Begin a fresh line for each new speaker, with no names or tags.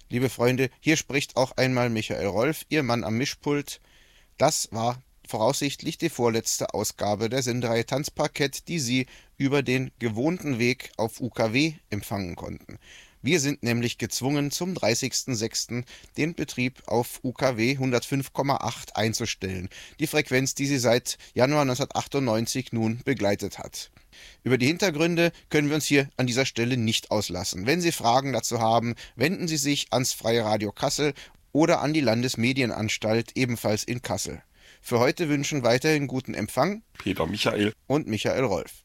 Liebe Freunde, hier spricht auch einmal Michael Rolf, Ihr Mann am Mischpult. Das war voraussichtlich die vorletzte Ausgabe der Sendereihe Tanzparkett, die Sie über den gewohnten Weg auf UKW empfangen konnten. Wir sind nämlich gezwungen, zum 30.06. den Betrieb auf UKW 105,8 einzustellen, die Frequenz, die Sie seit Januar 1998 nun begleitet hat. Über die Hintergründe können wir uns hier an dieser Stelle nicht auslassen. Wenn Sie Fragen dazu haben, wenden Sie sich ans Freie Radio Kassel oder an die Landesmedienanstalt, ebenfalls in Kassel. Für heute wünschen weiterhin guten Empfang
Peter Michael
und Michael Rolf.